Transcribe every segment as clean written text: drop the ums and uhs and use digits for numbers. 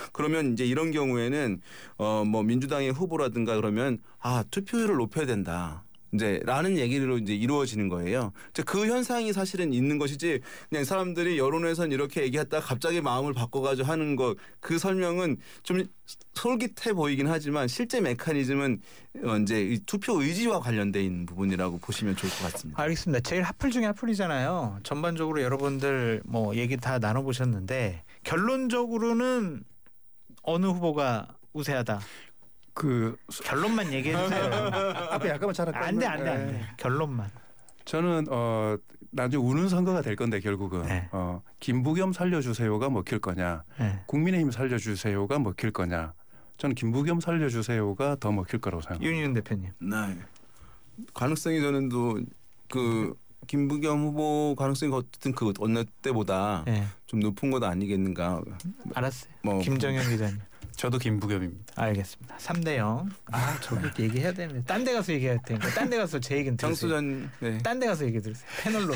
그러면 이제 이런 경우에는 뭐 민주당의 후보라든가 그러면 투표율을 높여야 된다. 이제 라는 얘기로 이제 이루어지는 거예요. 그 현상이 사실은 있는 것이지 그냥 사람들이 여론에선 이렇게 얘기했다가 갑자기 마음을 바꿔가지고 하는 거 그 설명은 좀 솔깃해 보이긴 하지만 실제 메커니즘은 이제 이 투표 의지와 관련돼 있는 부분이라고 보시면 좋을 것 같습니다. 알겠습니다. 제일 핫플 중에 핫플이잖아요. 전반적으로 여러분들 뭐 얘기 다 나눠보셨는데 결론적으로는 어느 후보가 우세하다. 결론만 얘기해 주세요. 앞에 약간만 잘할까요? 안돼. 결론만. 저는 나중에 우는 선거가 될 건데 결국은 네. 김부겸 살려주세요가 먹힐 거냐, 네. 국민의힘 살려주세요가 먹힐 거냐. 저는 김부겸 살려주세요가 더 먹힐 거라고 생각합니다. 윤희연 대표님. 네. 가능성이 저는 김부겸 후보 가능성이 어쨌든 그 어느 때보다 네. 좀 높은 것 아니겠는가. 알았어요. 김정현 기자님. 저도 김부겸입니다. 알겠습니다. 3대0. 저기 얘기해야 되는데 딴 데 가서 얘기해야 되니까 딴 데 가서 제 얘기는 들으세요. 장수전. 네. 딴 데 가서 얘기 들으세요. 패널로.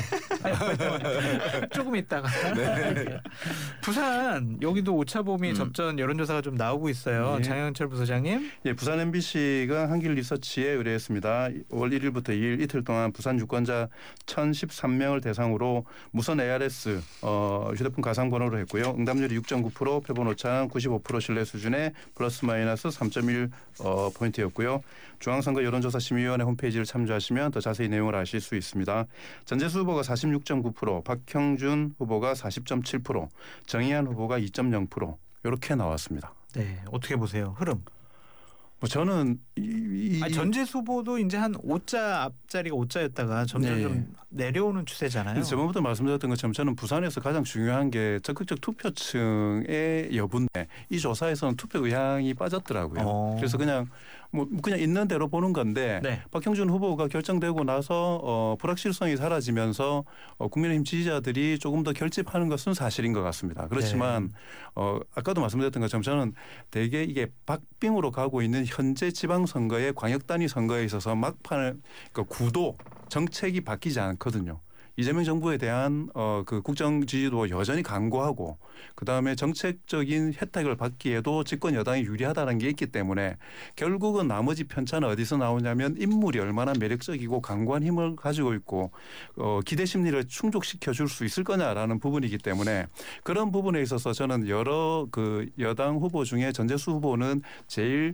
조금 있다가. 네. 부산 여기도 오차범위 접전 여론조사가 좀 나오고 있어요. 예. 장영철 부소장님. 예, 부산 MBC가 한길 리서치에 의뢰했습니다. 5월 1일부터 2일 이틀 동안 부산 유권자 1,013명을 대상으로 무선 ARS 휴대폰 가상번호로 했고요. 응답률이 6.9%, 표본 오차는 95% 신뢰 수준의 플러스 마이너스 3.1 포인트였고요. 중앙선거 여론조사심의위원회 홈페이지를 참조하시면 더 자세히 내용을 아실 수 있습니다. 전재수 후보가 46.9%, 박형준 후보가 40.7%, 정의한 후보가 2.0% 이렇게 나왔습니다. 네, 어떻게 보세요? 흐름. 뭐 저는 전재수 후보도 이제 한 5자 앞자리가 5자였다가 점점 네. 좀 내려오는 추세잖아요. 저번부터 말씀드렸던 것처럼 저는 부산에서 가장 중요한 게 적극적 투표층의 여부인데 이 조사에서는 투표 의향이 빠졌더라고요. 그래서 그냥 있는 대로 보는 건데 네. 박형준 후보가 결정되고 나서 불확실성이 사라지면서 국민의힘 지지자들이 조금 더 결집하는 것은 사실인 것 같습니다. 그렇지만 아까도 말씀드렸던 것처럼 저는 대개 이게 박빙으로 가고 있는 현재 지방선거의 광역단위 선거에 있어서 막판을 구도 정책이 바뀌지 않거든요. 이재명 정부에 대한 그 국정 지지도 여전히 강고하고 그다음에 정책적인 혜택을 받기에도 집권 여당이 유리하다는 게 있기 때문에 결국은 나머지 편차는 어디서 나오냐면 인물이 얼마나 매력적이고 강고한 힘을 가지고 있고 기대 심리를 충족시켜 줄 수 있을 거냐라는 부분이기 때문에 그런 부분에 있어서 저는 여러 그 여당 후보 중에 전재수 후보는 제일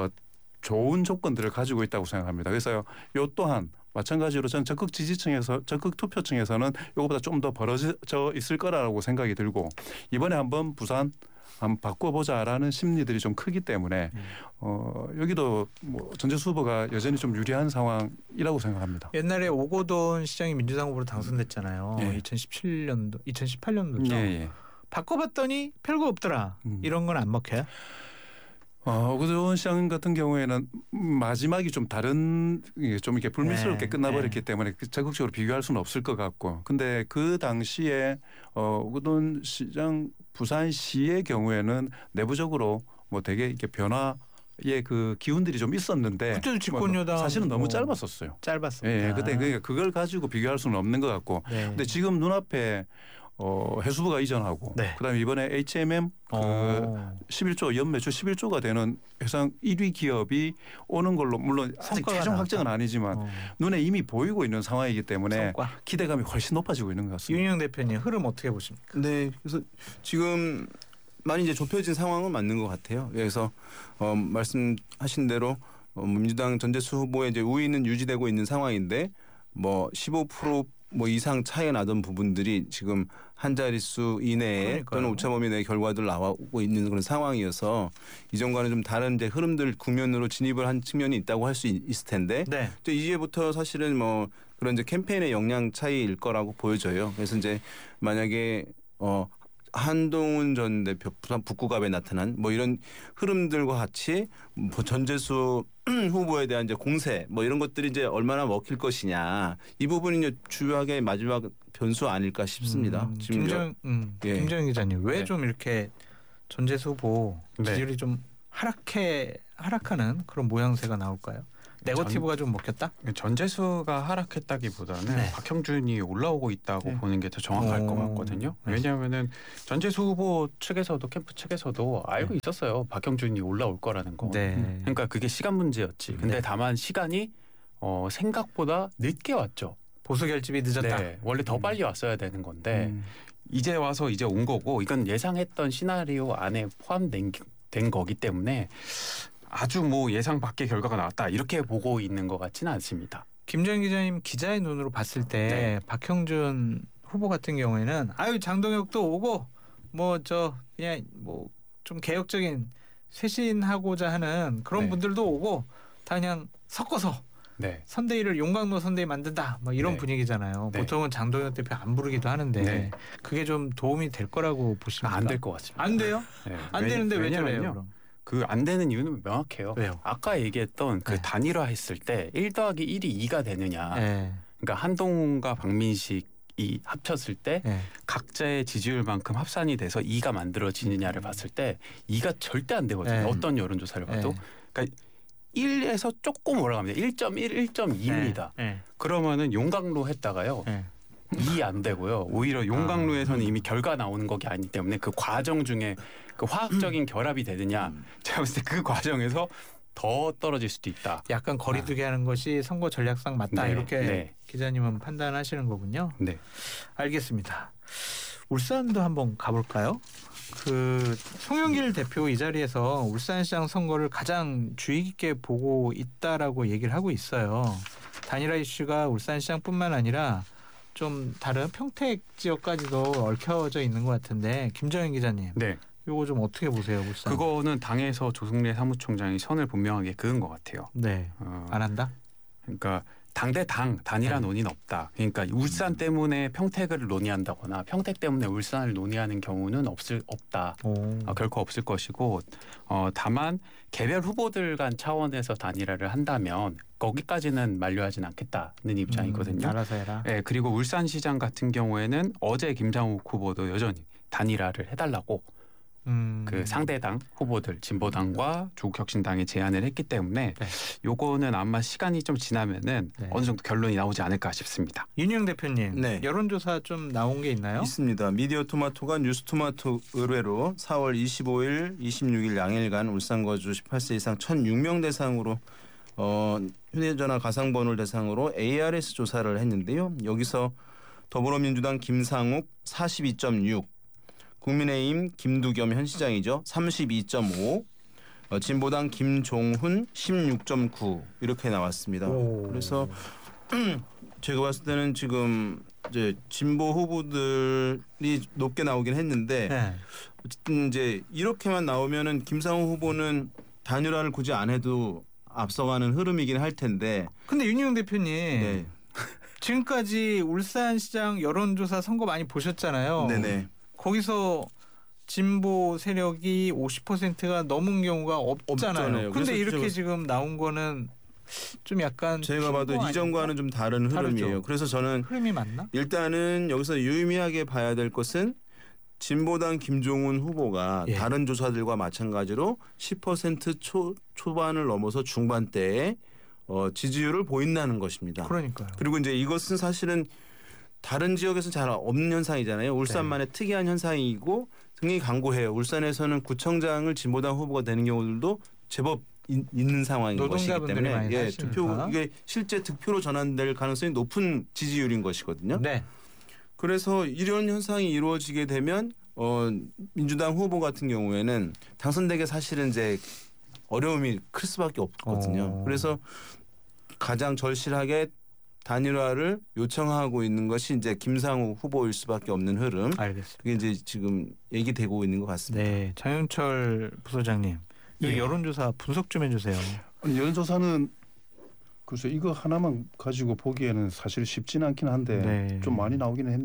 좋은 조건들을 가지고 있다고 생각합니다. 그래서 요 또한 마찬가지로 저는 적극 투표층에서는 이거보다 좀 더 벌어져 있을 거라고 생각이 들고 이번에 한번 부산 한번 바꿔보자라는 심리들이 좀 크기 때문에 여기도 뭐 전재수 후보가 여전히 좀 유리한 상황이라고 생각합니다. 옛날에 오고돈 시장이 민주당 후보로 당선됐잖아요. 예. 2018년도죠. 예. 바꿔봤더니 별거 없더라. 이런 건 안 먹혀요? 오고돈 시장 같은 경우에는 마지막이 좀 다른 좀 이렇게 불미스럽게 끝나버렸기 때문에 적극적으로 비교할 수는 없을 것 같고 근데 그 당시에 오고돈 시장 부산시의 경우에는 내부적으로 뭐 되게 이렇게 변화의 그 기운들이 좀 있었는데 그때도 집권 여당 사실은 너무 짧았었어요. 짧았습니다. 예, 그때 그걸 가지고 비교할 수는 없는 것 같고 네. 근데 지금 눈앞에 해수부가 이전하고 네. 그다음에 이번에 HMM 11조 연매출 11조가 되는 해상 1위 기업이 오는 걸로 물론 아직 최종 확정은 아니지만 눈에 이미 보이고 있는 상황이기 때문에 성과. 기대감이 훨씬 높아지고 있는 것 같습니다. 윤희영 대표님 흐름 어떻게 보십니까? 네, 그래서 지금 많이 이제 좁혀진 상황은 맞는 것 같아요. 그래서 말씀하신 대로 민주당 전재수 후보의 이제 우위는 유지되고 있는 상황인데 뭐 15% 뭐 이상 차이가 나던 부분들이 지금 한 자릿수 이내에 또는 오차범위 내의 결과들 나오고 있는 그런 상황이어서 이전과는 좀 다른 이제 흐름들 국면으로 진입을 한 측면이 있다고 할 수 있을 텐데 네. 또 이제부터 사실은 뭐 그런 이제 캠페인의 역량 차이일 거라고 보여져요. 그래서 이제 만약에 한동훈 전 대표 부산 북구갑에 나타난 뭐 이런 흐름들과 같이 뭐 전재수 후보에 대한 이제 공세 뭐 이런 것들이 이제 얼마나 먹힐 것이냐 이 부분이 이제 주요하게 마지막 변수 아닐까 싶습니다. 김정현 기자님 왜 좀 이렇게 전재수 후보 지지율이 좀 하락하는 그런 모양새가 나올까요? 네거티브가 좀 먹혔다? 전재수가 하락했다기보다는 네. 박형준이 올라오고 있다고 네. 보는 게 더 정확할 것 같거든요. 네. 왜냐하면은 전재수 후보 측에서도 캠프 측에서도 알고 있었어요. 박형준이 올라올 거라는 거. 네. 그러니까 그게 시간 문제였지. 근데 네. 다만 시간이 생각보다 늦게 왔죠. 보수 결집이 늦었다. 네, 원래 더 빨리 왔어야 되는 건데 이제 와서 이제 온 거고 이건 예상했던 시나리오 안에 포함된 거기 때문에 아주 뭐 예상 밖의 결과가 나왔다 이렇게 보고 있는 것 같지는 않습니다. 김정인 기자님 기자의 눈으로 봤을 때 네. 박형준 후보 같은 경우에는 아유 장동혁도 오고 뭐 저 그냥 뭐 좀 개혁적인 쇄신하고자 하는 그런 네. 분들도 오고 다 그냥 섞어서 네. 선대위를 용광로 선대위 만든다 뭐 이런 네. 분위기잖아요. 네. 보통은 장동혁 대표 안 부르기도 하는데 네. 그게 좀 도움이 될 거라고 보십니까? 안 될 것 같습니다. 안 돼요? 네. 안 되는데 왜 저래요? 왜냐면요. 그럼? 그 안 되는 이유는 명확해요. 왜요? 아까 얘기했던 그 네. 단일화 했을 때 1 더하기 1이 2가 되느냐. 네. 그러니까 한동훈과 박민식이 합쳤을 때 네. 각자의 지지율만큼 합산이 돼서 2가 만들어지느냐를 봤을 때 2가 절대 안 되거든요. 네. 어떤 여론조사를 봐도. 네. 그러니까 1에서 조금 올라갑니다. 1.1, 1.2입니다. 네. 그러면은 용광로 했다가요. 네. 2 안 되고요. 오히려 용광로에서는 이미 결과 나오는 거기 아니기 때문에 그 과정 중에 그 화학적인 결합이 되느냐. 제가 봤을 때 그 과정에서 더 떨어질 수도 있다. 약간 거리두기 하는 것이 선거 전략상 맞다 네, 이렇게 네. 기자님은 판단하시는 거군요. 네. 알겠습니다. 울산도 한번 가볼까요? 그 송영길 대표 이 자리에서 울산시장 선거를 가장 주의 깊게 보고 있다라고 얘기를 하고 있어요. 단일화 이슈가 울산시장뿐만 아니라 좀 다른 평택 지역까지도 얽혀져 있는 것 같은데 김정인 기자님, 네. 이거 좀 어떻게 보세요, 울산? 그거는 당에서 조승래 사무총장이 선을 분명하게 그은 것 같아요. 네, 안 한다. 그러니까 당 대 당 단일화 네. 논의는 없다. 그러니까 울산 때문에 평택을 논의한다거나 평택 때문에 울산을 논의하는 경우는 없다. 오. 결코 없을 것이고 다만 개별 후보들 간 차원에서 단일화를 한다면 거기까지는 만류하진 않겠다는 입장이거든요. 알아서 해라. 네, 그리고 울산시장 같은 경우에는 어제 김장욱 후보도 여전히 단일화를 해달라고 그 상대당 후보들 진보당과 조국혁신당에 제안을 했기 때문에 네. 요거는 아마 시간이 좀 지나면은 네. 어느 정도 결론이 나오지 않을까 싶습니다. 윤영 대표님, 네. 여론조사 좀 나온 게 있나요? 있습니다. 미디어 토마토가 뉴스 토마토 의뢰로 4월 25일, 26일 양일간 울산 거주 18세 이상 1,006명 대상으로 휴대전화 가상번호를 대상으로 ARS 조사를 했는데요. 여기서 더불어민주당 김상욱 42.6, 국민의힘 김두겸 현 시장이죠. 32.5, 진보당 김종훈 16.9 이렇게 나왔습니다. 오. 그래서 제가 봤을 때는 지금 이제 진보 후보들이 높게 나오긴 했는데 네. 어쨌든 이제 이렇게만 나오면은 김상호 후보는 단일화를 굳이 안 해도 앞서가는 흐름이긴 할 텐데. 근데 윤영 대표님, 네. 지금까지 울산시장 여론조사 선거 많이 보셨잖아요. 네네. 거기서 진보 세력이 50%가 넘은 경우가 없잖아요. 없잖아요. 근데 그래서 이렇게 제가- 지금 나온 거는 좀 약간 제가 봐도 진보 이전과는 좀 다른 흐름이에요. 다르죠. 그래서 저는 흐름이 맞나? 일단은 여기서 유의미하게 봐야 될 것은 진보당 김종훈 후보가 예. 다른 조사들과 마찬가지로 10% 초반을 넘어서 중반대에 지지율을 보인다는 것입니다. 그러니까요. 그리고 이제 이것은 사실은 다른 지역에서는 잘 없는 현상이잖아요. 울산만의 특이한 현상이고 굉장히 강고해요. 울산에서는 구청장을 진보당 후보가 되는 경우들도 제법 있는 상황인 것이기 노동자분들이 때문에 많이 사시니까. 이게 실제 득표로 전환될 가능성이 높은 지지율인 것이거든요. 네. 그래서 이런 현상이 이루어지게 되면 민주당 후보 같은 경우에는 당선되기 사실은 이제 어려움이 클 수밖에 없거든요. 그래서 가장 절실하게 단일화를 요청하고 있는 것이 이제 김상우 후보일 수밖에 없는 흐름. 알겠습니다. 그게 이제 지금 얘기되고 있는 것 같습니다. 네, 장윤철 부소장님, 이 예. 여론조사 분석 좀 해주세요. 여론조사는 글쎄 이거 하나만 가지고 보기에는 사실 쉽지는 않긴 한데 네. 좀 많이 나오기는 했네요.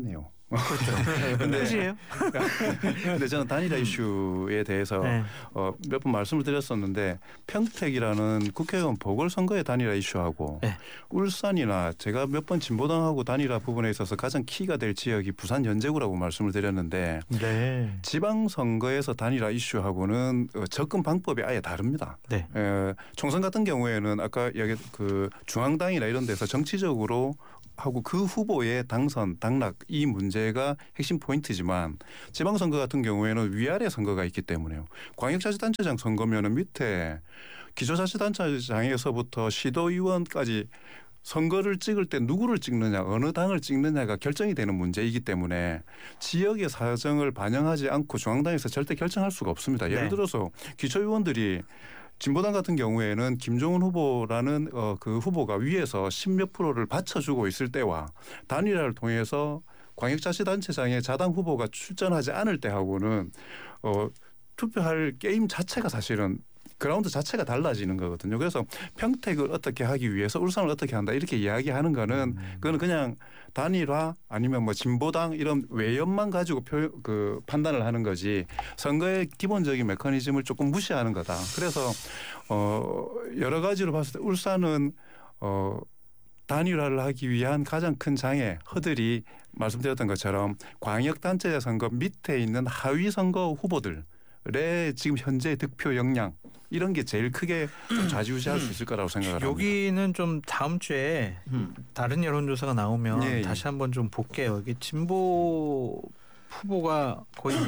근데 끝이에요? 근데 저는 단일화 이슈에 대해서 네. 몇 번 말씀을 드렸었는데 평택이라는 국회의원 보궐선거의 단일화 이슈하고 네. 울산이나 제가 몇 번 진보당하고 단일화 부분에 있어서 가장 키가 될 지역이 부산 연제구라고 말씀을 드렸는데 네. 지방선거에서 단일화 이슈하고는 접근 방법이 아예 다릅니다. 네. 총선 같은 경우에는 아까 여기 그 중앙당이나 이런 데서 정치적으로 하고 그 후보의 당선, 당락 이 문제가 핵심 포인트지만 지방선거 같은 경우에는 위아래 선거가 있기 때문에요. 광역자치단체장 선거면은 밑에 기초자치단체장에서부터 시도의원까지 선거를 찍을 때 누구를 찍느냐 어느 당을 찍느냐가 결정이 되는 문제이기 때문에 지역의 사정을 반영하지 않고 중앙당에서 절대 결정할 수가 없습니다. 예를 네. 들어서 기초의원들이 진보당 같은 경우에는 김종훈 후보라는 그 후보가 위에서 10몇 프로를 받쳐주고 있을 때와 단일화를 통해서 광역자치단체장의 자당 후보가 출전하지 않을 때하고는 투표할 게임 자체가 사실은 그라운드 자체가 달라지는 거거든요. 그래서 평택을 어떻게 하기 위해서 울산을 어떻게 한다 이렇게 이야기하는 거는 그거는 그냥 단일화 아니면 뭐 진보당 이런 외연만 가지고 판단을 하는 거지 선거의 기본적인 메커니즘을 조금 무시하는 거다. 그래서 여러 가지로 봤을 때 울산은 단일화를 하기 위한 가장 큰 장애 허들이 말씀드렸던 것처럼 광역단체 선거 밑에 있는 하위 선거 후보들의 지금 현재 득표 역량 이런 게 제일 크게 좀 좌지우지할 수 있을 거라고 생각을 합니다. 여기는 좀 다음 주에 다른 여론조사가 나오면 예, 예. 다시 한번 좀 볼게요. 이게 진보 후보가 거의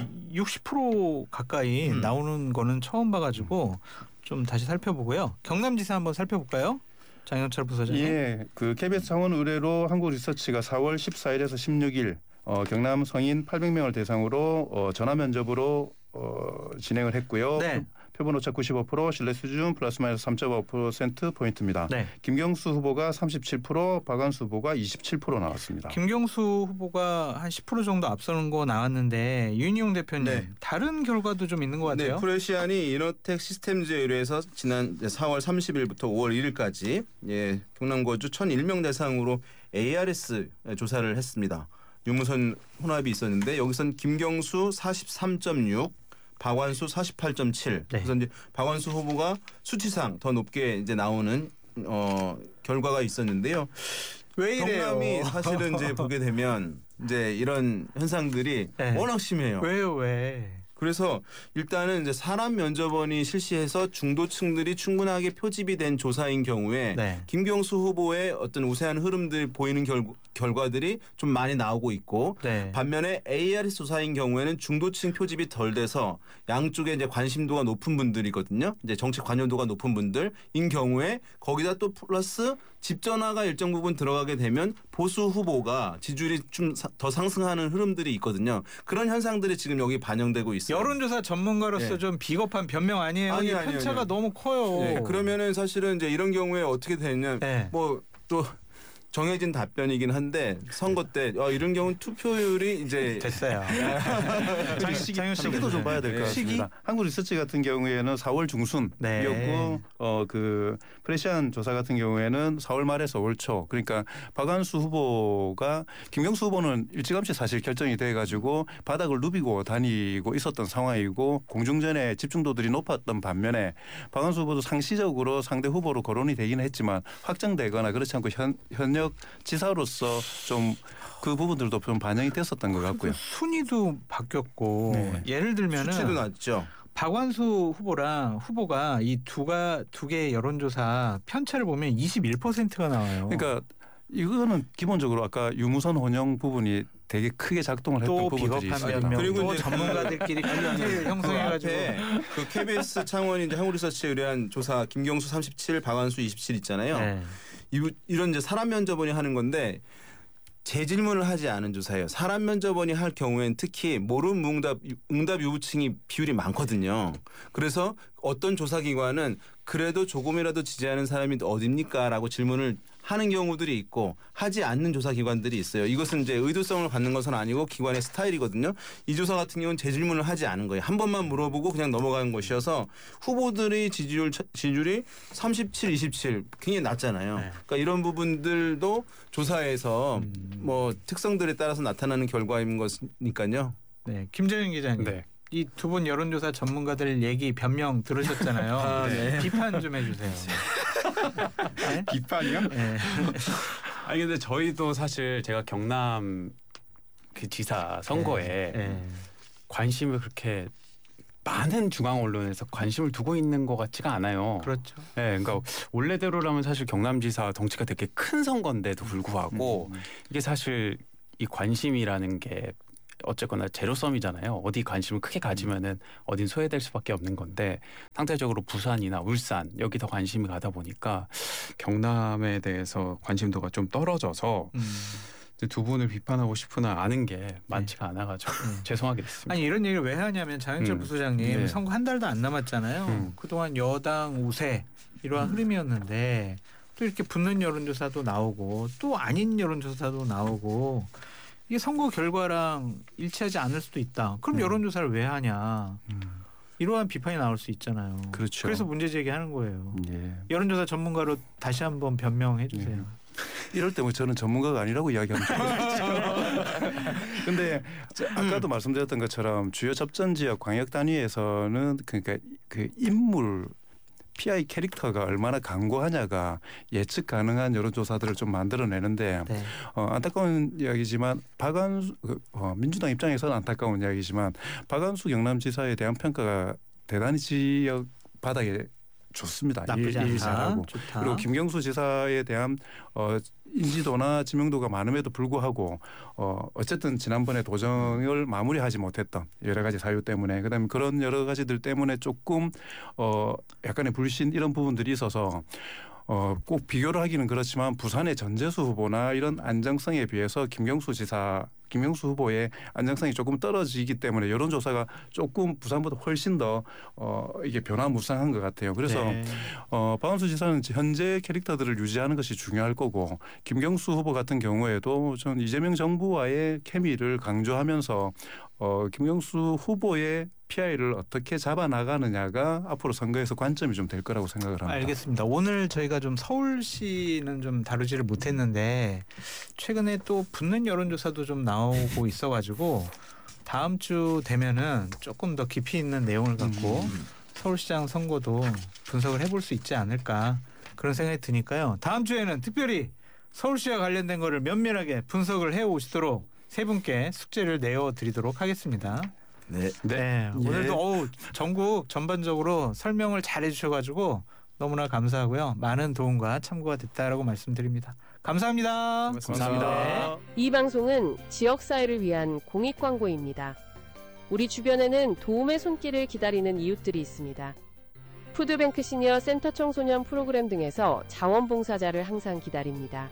60% 가까이 나오는 거는 처음 봐가지고 좀 다시 살펴보고요. 경남지사 한번 살펴볼까요? 장영철 부서장님. 예, 그 KBS 창원 의뢰로 한국리서치가 4월 14일에서 16일 경남 성인 800명을 대상으로 전화 면접으로 진행을 했고요. 네. 표본 오차 95%, 신뢰 수준 플러스 마이너스 3.5% 포인트입니다. 네. 김경수 후보가 37%, 박완수 후보가 27% 나왔습니다. 김경수 후보가 한 10% 정도 앞서는 거 나왔는데 윤희용 대표님 네. 다른 결과도 좀 있는 것 같아요. 네, 프레시안이 이너텍 시스템즈에 의뢰해서 지난 4월 30일부터 5월 1일까지 경남 거주 1,001명 대상으로 ARS 조사를 했습니다. 유무선 혼합이 있었는데 여기선 김경수 43.6, 박완수 48.7. 네. 그래서 이제 박완수 후보가 수치상 더 높게 이제 나오는 결과가 있었는데요. 왜 이래요? 경남이 사실은 이제 보게 되면 이제 이런 현상들이 네. 워낙 심해요. 왜요, 왜? 그래서 일단은 이제 사람 면접원이 실시해서 중도층들이 충분하게 표집이 된 조사인 경우에 네. 김경수 후보의 어떤 우세한 흐름들 보이는 결과들이 좀 많이 나오고 있고 네. 반면에 ARS 조사인 경우에는 중도층 표집이 덜 돼서 양쪽에 이제 관심도가 높은 분들이거든요. 이제 정치 관여도가 높은 분들인 경우에 거기다 또 플러스 집 전화가 일정 부분 들어가게 되면 보수 후보가 지지율이 좀 더 상승하는 흐름들이 있거든요. 그런 현상들이 지금 여기 반영되고 있어요. 여론조사 전문가로서 네. 좀 비겁한 변명 아니에요? 아니, 이 아니, 편차가 아니. 너무 커요. 네, 그러면은 사실은 이제 이런 경우에 어떻게 되냐 네. 뭐 또 정해진 답변이긴 한데 선거 때 이런 경우는 투표율이 이제 됐어요. 시기도 좀 봐야 될 것 같습니다. 한국 리서치 같은 경우에는 4월 중순이었고 네. 그 프레시안 조사 같은 경우에는 4월 말에서 5월 초. 그러니까 박완수 후보가 김경수 후보는 일찌감치 사실 결정이 돼가지고 바닥을 누비고 다니고 있었던 상황이고 공중전에 집중도들이 높았던 반면에 박완수 후보도 상시적으로 상대 후보로 거론이 되긴 했지만 확정되거나 그렇지 않고 현역 지사로서 좀 그 부분들도 좀 반영이 됐었던 것 같고요. 순위도 바뀌었고 네. 예를 들면은 수치도 낮죠. 박완수 후보가 이 두 개의 여론조사 편차를 보면 21%가 나와요. 그러니까 이거는 기본적으로 아까 유무선 혼용 부분이 되게 크게 작동을 했던 또 부분들이 비겁한 있습니다. 변명, 그리고 또 이제 전문가들끼리 큰 형성해가지고 그 KBS 창원이 이제 한국리서치에 의뢰한 조사 김경수 37, 박완수 27 있잖아요. 네. 이런 이제 사람 면접원이 하는 건데 재질문을 하지 않은 조사예요. 사람 면접원이 할 경우에는 특히 모름 응답 유무층이 비율이 많거든요. 그래서 어떤 조사기관은 그래도 조금이라도 지지하는 사람이 어딥니까? 라고 질문을 하는 경우들이 있고 하지 않는 조사 기관들이 있어요. 이것은 이제 의도성을 갖는 것은 아니고 기관의 스타일이거든요. 이 조사 같은 경우는 재질문을 하지 않은 거예요. 한 번만 물어보고 그냥 넘어가는 것이어서 후보들의 지지율이 37, 27 굉장히 낮잖아요. 네. 그러니까 이런 부분들도 조사에서 뭐 특성들에 따라서 나타나는 결과인 것이니까요. 네, 김정윤 기자님. 네. 이 두 분 여론조사 전문가들 얘기 변명 들으셨잖아요. 네. 비판 좀 해주세요. 네? 비판이요? 네. 아니 근데 저희도 사실 제가 경남 그 지사 선거에 네. 관심을 그렇게 많은 중앙 언론에서 관심을 두고 있는 것 같지가 않아요. 그렇죠. 네, 그러니까 원래대로라면 사실 경남지사 덩치가 되게 큰 선거인데도 불구하고 이게 사실 이 관심이라는 게 어쨌거나 제로섬이잖아요. 어디 관심을 크게 가지면은 어딘 소외될 수밖에 없는 건데 상대적으로 부산이나 울산 여기 더 관심이 가다 보니까 경남에 대해서 관심도가 좀 떨어져서 두 분을 비판하고 싶으나 아는 게 많지가 않아가지고 죄송하게 됐습니다. 아니 이런 얘기를 왜 하냐면 장윤철 부소장님 네. 선거 한 달도 안 남았잖아요. 그동안 여당 우세 이러한 흐름이었는데 또 이렇게 붙는 여론조사도 나오고 또 아닌 여론조사도 나오고 이게 선거 결과랑 일치하지 않을 수도 있다. 그럼 여론조사를 왜 하냐. 이러한 비판이 나올 수 있잖아요. 그렇죠. 그래서 문제 제기하는 거예요. 예. 여론조사 전문가로 다시 한번 변명해 주세요. 이럴 때 뭐 저는 전문가가 아니라고 이야기하면 좋겠죠. 근데 아까도 말씀드렸던 것처럼 주요 접전 지역 광역 단위에서는 그러니까 그 인물 PI 캐릭터가 얼마나 강고하냐가 예측 가능한 여론조사들을 좀 만들어내는데 네. 안타까운 이야기지만 박안수 민주당 입장에서는 안타까운 이야기지만 박안수 경남지사에 대한 평가가 대단히 지역 바닥에 좋습니다. 나쁘지 일 않다. 잘하고. 좋다. 그리고 김경수 지사에 대한 인지도나 지명도가 많음에도 불구하고 어쨌든 지난번에 도정을 마무리하지 못했던 여러 가지 사유 때문에 그다음에 그런 여러 가지들 때문에 조금 약간의 불신 이런 부분들이 있어서 꼭 비교를 하기는 그렇지만 부산의 전재수 후보나 이런 안정성에 비해서 김경수 후보의 안정성이 조금 떨어지기 때문에 여론조사가 조금 부산보다 훨씬 더 이게 변화무쌍한 것 같아요. 그래서 네. 박원순 지사는 현재 캐릭터들을 유지하는 것이 중요할 거고 김경수 후보 같은 경우에도 전 이재명 정부와의 케미를 강조하면서 김경수 후보의 PI를 어떻게 잡아나가느냐가 앞으로 선거에서 관점이 좀 될 거라고 생각을 합니다. 알겠습니다. 오늘 저희가 좀 서울시는 좀 다루지를 못했는데 최근에 또 붙는 여론조사도 좀 나오고 있어가지고 다음 주 되면은 조금 더 깊이 있는 내용을 갖고 서울시장 선거도 분석을 해볼 수 있지 않을까 그런 생각이 드니까요. 다음 주에는 특별히 서울시와 관련된 거를 면밀하게 분석을 해오시도록 세 분께 숙제를 내어드리도록 하겠습니다. 네. 네. 오늘도 전국 전반적으로 설명을 잘 해주셔가지고 너무나 감사하고요. 많은 도움과 참고가 됐다라고 말씀드립니다. 감사합니다. 감사합니다. 이 방송은 지역사회를 위한 공익광고입니다. 우리 주변에는 도움의 손길을 기다리는 이웃들이 있습니다. 푸드뱅크 시니어 센터 청소년 프로그램 등에서 자원봉사자를 항상 기다립니다.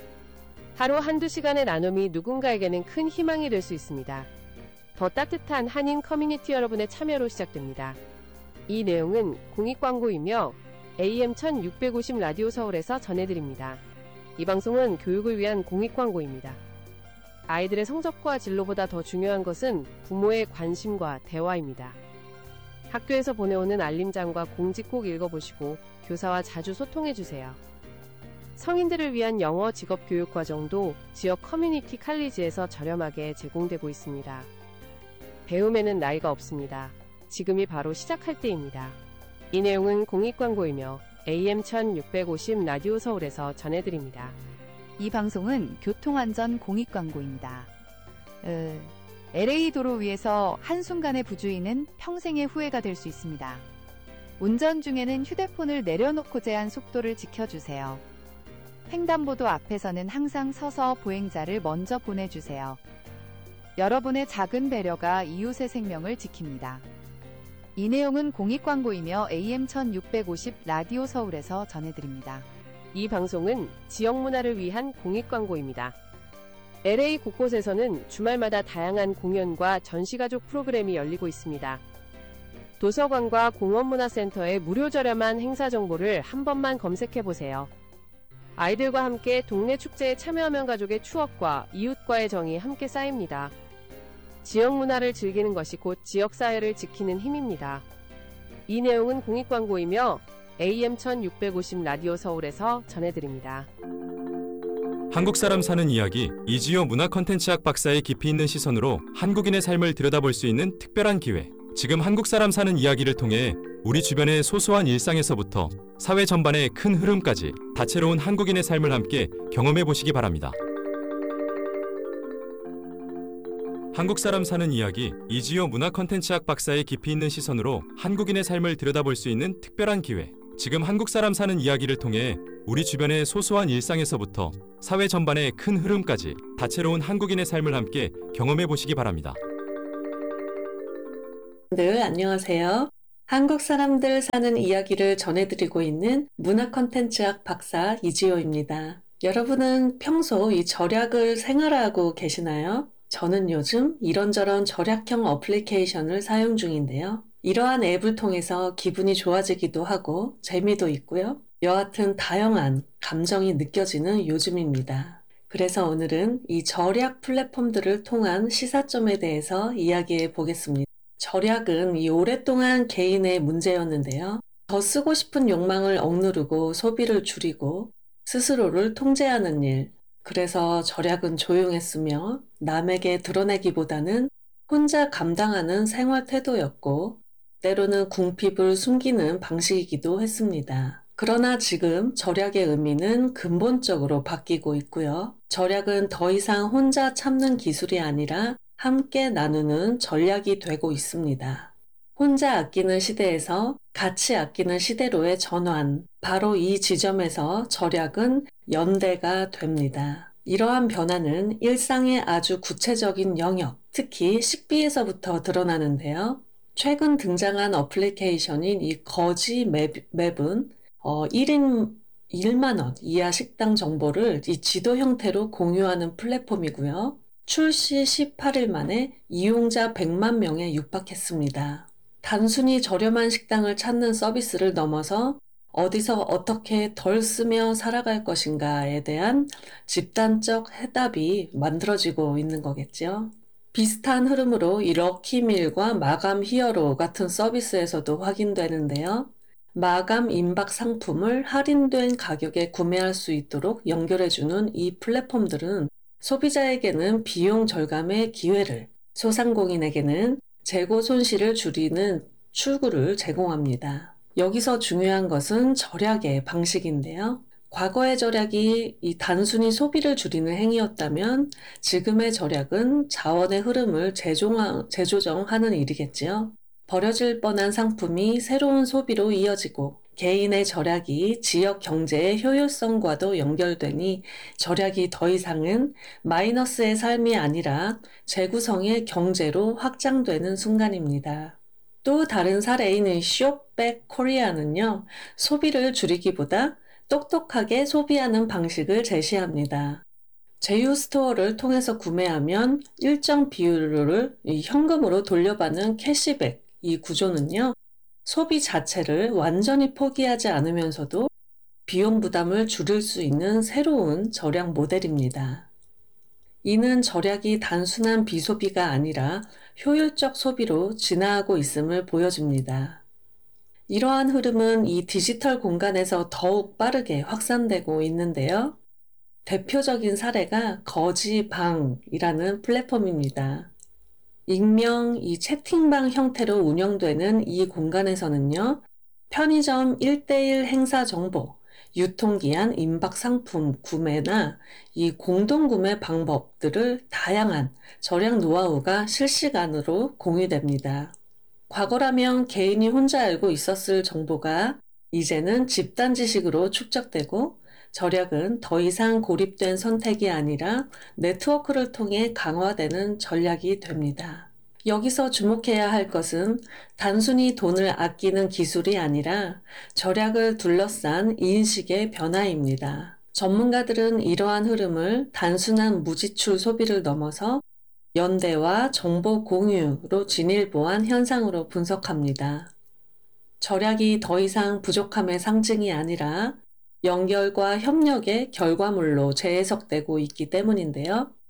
하루 한두 시간의 나눔이 누군가에게는 큰 희망이 될 수 있습니다. 더 따뜻한 한인 커뮤니티 여러분의 참여로 시작됩니다. 이 내용은 공익광고이며 AM 1650 라디오 서울에서 전해드립니다. 이 방송은 교육을 위한 공익광고입니다. 아이들의 성적과 진로보다 더 중요한 것은 부모의 관심과 대화입니다. 학교에서 보내오는 알림장과 공지 꼭 읽어보시고 교사와 자주 소통해주세요. 성인들을 위한 영어 직업교육 과정도 지역 커뮤니티 칼리지에서 저렴하게 제공되고 있습니다. 배움에는 나이가 없습니다. 지금이 바로 시작할 때입니다. 이 내용은 공익광고이며 AM 1650 라디오 서울에서 전해드립니다. 이 방송은 교통안전 공익광고입니다. LA 도로 위에서 한순간의 부주의는 평생의 후회가 될 수 있습니다. 운전 중에는 휴대폰을 내려놓고 제한 속도를 지켜주세요. 횡단보도 앞에서는 항상 서서 보행자를 먼저 보내주세요. 여러분의 작은 배려가 이웃의 생명을 지킵니다. 이 내용은 공익광고이며 AM 1650 라디오 서울에서 전해드립니다. 이 방송은 지역 문화를 위한 공익광고입니다. LA 곳곳에서는 주말마다 다양한 공연과 전시가족 프로그램이 열리고 있습니다. 도서관과 공원문화센터의 무료 저렴한 행사 정보를 한 번만 검색해보세요. 아이들과 함께 동네 축제에 참여하면 가족의 추억과 이웃과의 정이 함께 쌓입니다. 지역 문화를 즐기는 것이 곧 지역사회를 지키는 힘입니다. 이 내용은 공익광고이며 AM 1650 라디오 서울에서 전해드립니다. 한국 사람 사는 이야기 이지호 문화 콘텐츠학 박사의 깊이 있는 시선으로 한국인의 삶을 들여다볼 수 있는 특별한 기회. 지금 한국 사람 사는 이야기를 통해 우리 주변의 소소한 일상에서부터 사회 전반의 큰 흐름까지 다채로운 한국인의 삶을 함께 경험해 보시기 바랍니다. 한국 사람 사는 이야기 이지호 문화 콘텐츠학 박사의 깊이 있는 시선으로 한국인의 삶을 들여다볼 수 있는 특별한 기회. 지금 한국 사람 사는 이야기를 통해 우리 주변의 소소한 일상에서부터 사회 전반의 큰 흐름까지 다채로운 한국인의 삶을 함께 경험해 보시기 바랍니다. 네, 안녕하세요. 한국 사람들 사는 이야기를 전해드리고 있는 문화 콘텐츠학 박사 이지호입니다. 여러분은 평소 이 절약을 생활하고 계시나요? 저는 요즘 이런저런 절약형 어플리케이션을 사용 중인데요. 이러한 앱을 통해서 기분이 좋아지기도 하고 재미도 있고요. 여하튼 다양한 감정이 느껴지는 요즘입니다. 그래서 오늘은 이 절약 플랫폼들을 통한 시사점에 대해서 이야기해 보겠습니다. 절약은 이 오랫동안 개인의 문제였는데요. 더 쓰고 싶은 욕망을 억누르고 소비를 줄이고 스스로를 통제하는 일. 그래서 절약은 조용했으며 남에게 드러내기보다는 혼자 감당하는 생활 태도였고 때로는 궁핍을 숨기는 방식이기도 했습니다. 그러나 지금 절약의 의미는 근본적으로 바뀌고 있고요. 절약은 더 이상 혼자 참는 기술이 아니라 함께 나누는 전략이 되고 있습니다. 혼자 아끼는 시대에서 같이 아끼는 시대로의 전환, 바로 이 지점에서 절약은 연대가 됩니다. 이러한 변화는 일상의 아주 구체적인 영역, 특히 식비에서부터 드러나는데요. 최근 등장한 어플리케이션인 이 거지 맵은 1인 1만 원 이하 식당 정보를 이 지도 형태로 공유하는 플랫폼이고요. 출시 18일 만에 이용자 100만 명에 육박했습니다. 단순히 저렴한 식당을 찾는 서비스를 넘어서 어디서 어떻게 덜 쓰며 살아갈 것인가에 대한 집단적 해답이 만들어지고 있는 거겠죠. 비슷한 흐름으로 이 럭키밀과 마감 히어로 같은 서비스에서도 확인되는데요. 마감 임박 상품을 할인된 가격에 구매할 수 있도록 연결해주는 이 플랫폼들은 소비자에게는 비용 절감의 기회를, 소상공인에게는 재고 손실을 줄이는 출구를 제공합니다. 여기서 중요한 것은 절약의 방식인데요. 과거의 절약이 이 단순히 소비를 줄이는 행위였다면 지금의 절약은 자원의 흐름을 재조정하는 일이겠지요. 버려질 뻔한 상품이 새로운 소비로 이어지고 개인의 절약이 지역 경제의 효율성과도 연결되니 절약이 더 이상은 마이너스의 삶이 아니라 재구성의 경제로 확장되는 순간입니다. 또 다른 사례인 쇼백 코리아는요, 소비를 줄이기보다 똑똑하게 소비하는 방식을 제시합니다. 제휴 스토어를 통해서 구매하면 일정 비율을 현금으로 돌려받는 캐시백, 이 구조는요, 소비 자체를 완전히 포기하지 않으면서도 비용 부담을 줄일 수 있는 새로운 절약 모델입니다. 이는 절약이 단순한 비소비가 아니라 효율적 소비로 진화하고 있음을 보여줍니다. 이러한 흐름은 이 디지털 공간에서 더욱 빠르게 확산되고 있는데요. 대표적인 사례가 거지방이라는 플랫폼입니다. 익명 이 채팅방 형태로 운영되는 이 공간에서는요, 편의점 1:1 행사 정보, 유통기한 임박 상품 구매나 이 공동구매 방법들을 다양한 절약 노하우가 실시간으로 공유됩니다. 과거라면 개인이 혼자 알고 있었을 정보가 이제는 집단 지식으로 축적되고 절약은 더 이상 고립된 선택이 아니라 네트워크를 통해 강화되는 전략이 됩니다. 여기서 주목해야 할 것은 단순히 돈을 아끼는 기술이 아니라 절약을 둘러싼 인식의 변화입니다. 전문가들은 이러한 흐름을 단순한 무지출 소비를 넘어서 연대와 정보 공유로 진일보한 현상으로 분석합니다. 절약이 더 이상 부족함의 상징이 아니라 연결과 협력의 결과물로 재해석되고 있기 때문인데요.